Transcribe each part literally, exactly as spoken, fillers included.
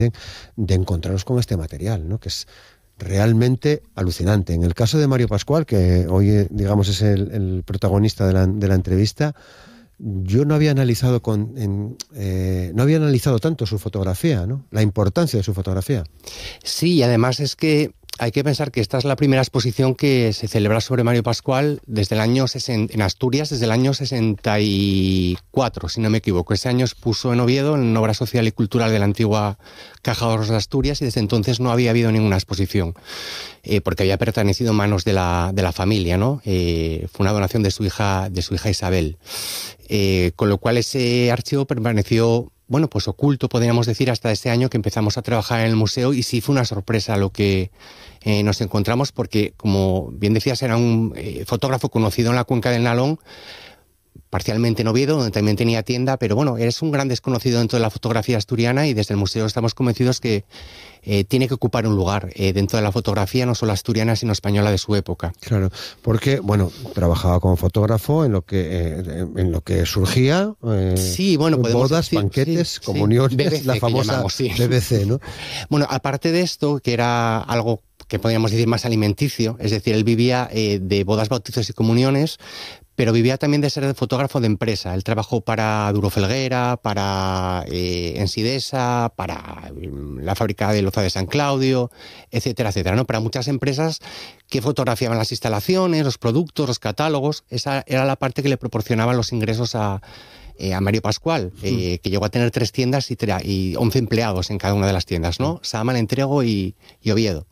de encontrarnos con este material, ¿no? Que es realmente alucinante. En el caso de Mario Pascual, que hoy, digamos, es el, el protagonista de la, de la entrevista, yo no había analizado con, en, eh, no había analizado tanto su fotografía, ¿no? La importancia de su fotografía. Sí, y además es que hay que pensar que esta es la primera exposición que se celebra sobre Mario Pascual desde el año sesenta, en Asturias desde el año sesenta y cuatro, si no me equivoco. Ese año se puso en Oviedo, en Obra Social y Cultural de la antigua Caja de Ahorros de Asturias, y desde entonces no había habido ninguna exposición, eh, porque había pertenecido en manos de la, de la familia, ¿no? Eh, fue una donación de su hija, de su hija Isabel. Eh, con lo cual ese archivo permaneció, bueno, pues oculto, podríamos decir, hasta ese año que empezamos a trabajar en el museo, y sí fue una sorpresa lo que eh, nos encontramos, porque, como bien decías, era un eh, fotógrafo conocido en la cuenca del Nalón, parcialmente en Oviedo, donde también tenía tienda, pero bueno, eres un gran desconocido dentro de la fotografía asturiana, y desde el museo estamos convencidos que eh, tiene que ocupar un lugar eh, dentro de la fotografía, no solo asturiana, sino española de su época. Claro, porque, bueno, trabajaba como fotógrafo en lo que eh, en lo que surgía, eh, sí, bueno, bodas, decir, banquetes, sí, comuniones, sí, B B C, la famosa llamamos, sí. B B C, ¿no? Bueno, aparte de esto, que era algo que podríamos decir más alimenticio, es decir, él vivía eh, de bodas, bautizos y comuniones, pero vivía también de ser fotógrafo de empresa. Él trabajó para Duro Felguera, para eh, Ensidesa, para eh, la fábrica de loza de San Claudio, etcétera, etcétera, ¿no? Para muchas empresas que fotografiaban las instalaciones, los productos, los catálogos. Esa era la parte que le proporcionaba los ingresos a, eh, a Mario Pascual, eh, que llegó a tener tres tiendas y, y once empleados en cada una de las tiendas, ¿no? Sama, Entrego y, y Oviedo.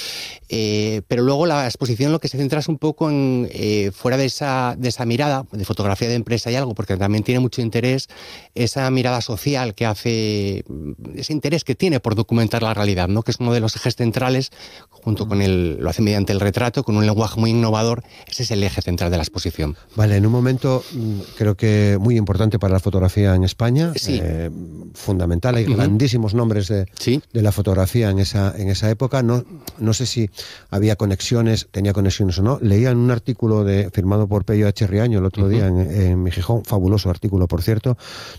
Eh, pero luego la exposición lo que se centra es un poco en, eh, fuera de esa, de esa mirada de fotografía de empresa y algo, porque también tiene mucho interés esa mirada social que hace, ese interés que tiene por documentar la realidad, ¿no? Que es uno de los ejes centrales, junto con el, lo hace mediante el retrato, con un lenguaje muy innovador. Ese es el eje central de la exposición. Vale, en un momento creo que muy importante para la fotografía en España, sí. eh, fundamental, hay uh-huh. grandísimos nombres de, ¿Sí? de la fotografía en esa, en esa época. No, no sé si había conexiones, tenía conexiones o no. Leía en un artículo de, firmado por Pello H. Riaño el otro uh-huh. día en, en mi Gijón, fabuloso artículo, por cierto,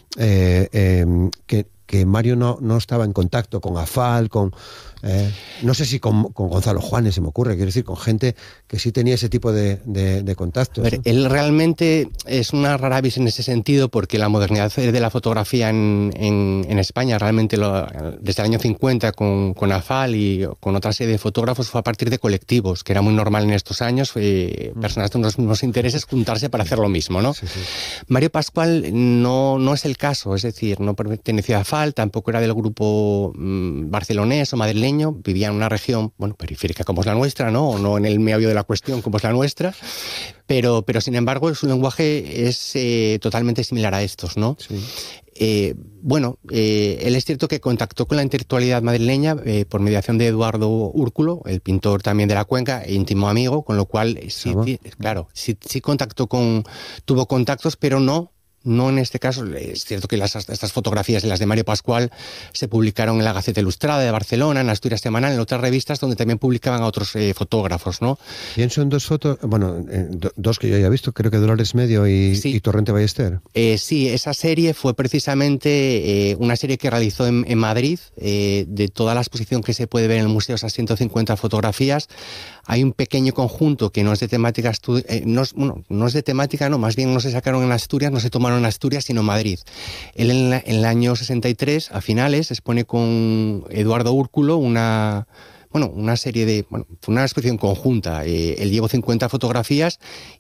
eh, eh, que, que Mario no, no estaba en contacto con Afal, con... Eh, no sé si con, con Gonzalo Juanes se me ocurre, quiero decir, con gente que sí tenía ese tipo de, de, de contactos. A ver, ¿no? Él realmente es una rara avis en ese sentido, porque la modernidad de la fotografía en, en, en España, realmente lo, desde el año cincuenta con, con Afal y con otra serie de fotógrafos, fue a partir de colectivos, que era muy normal en estos años, eh, mm. personas con los mismos intereses juntarse para hacer lo mismo, ¿no? Sí, sí. Mario Pascual no, no es el caso, es decir, no pertenecía a Afal, tampoco era del grupo mmm, barcelonés o madrileño, vivía en una región, bueno, periférica como es la nuestra, ¿no? O no en el meollo de la cuestión como es la nuestra, pero, pero sin embargo su lenguaje es eh, totalmente similar a estos, ¿no? Sí. Eh, bueno, eh, él es cierto que contactó con la intelectualidad madrileña eh, por mediación de Eduardo Úrculo, el pintor también de la Cuenca, e íntimo amigo, con lo cual sí, sí, claro, sí, sí contactó con, tuvo contactos, pero no No en este caso. Es cierto que las, estas fotografías, las de Mario Pascual, se publicaron en la Gaceta Ilustrada de Barcelona, en Asturias Semanal, en otras revistas donde también publicaban a otros eh, fotógrafos, ¿no? Pienso en dos fotos, bueno, eh, dos que yo haya visto, creo que Dolores Medio y, sí. y Torrente Ballester. Eh, sí, esa serie fue precisamente eh, una serie que realizó en, en Madrid, eh, de toda la exposición que se puede ver en el museo, esas ciento cincuenta fotografías. Hay un pequeño conjunto que no es de temática, eh, no, es, bueno, no es de temática, no, más bien no se sacaron en Asturias, no se tomaron en Asturias, sino en Madrid. Él en, la, en el año sesenta y tres, a finales, expone con Eduardo Úrculo una, bueno, una serie de, bueno, fue una exposición conjunta. Eh, él llevó cincuenta fotografías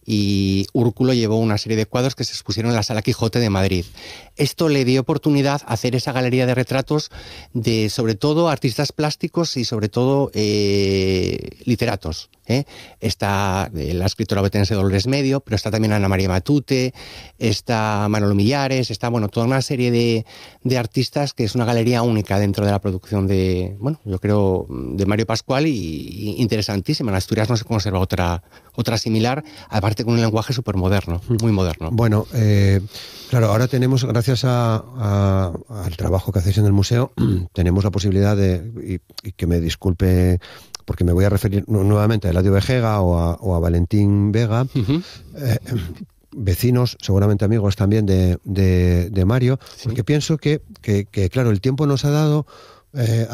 y Úrculo llevó una serie de cuadros que se expusieron en la Sala Quijote de Madrid. Esto le dio oportunidad a hacer esa galería de retratos de, sobre todo, artistas plásticos y, sobre todo, eh, literatos. ¿eh? Está eh, la escritora obetense Dolores Medio, pero está también Ana María Matute, está Manolo Millares, está, bueno, toda una serie de, de artistas que es una galería única dentro de la producción de, bueno, yo creo, de Mario Pascual, y, y interesantísima. En Asturias no se conserva otra, otra similar, aparte con un lenguaje súper moderno, muy moderno. Bueno, eh, claro, ahora tenemos, gracias a, a, al trabajo que hacéis en el museo, tenemos la posibilidad de, y, y que me disculpe, porque me voy a referir nuevamente a Eladio Vejega o a, o a Valentín Vega, uh-huh. eh, vecinos, seguramente amigos también de, de, de Mario, sí. porque pienso que, que, que, claro, el tiempo nos ha dado... Eh,